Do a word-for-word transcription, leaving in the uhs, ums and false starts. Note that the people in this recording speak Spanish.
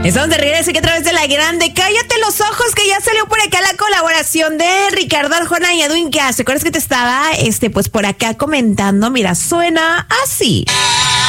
Estamos de regreso aquí a través de la grande. Cállate los ojos, que ya salió por acá la colaboración de Ricardo Arjona y Edwin Cass. ¿Recuerdas que te estaba, este, pues por acá comentando? Mira, suena así.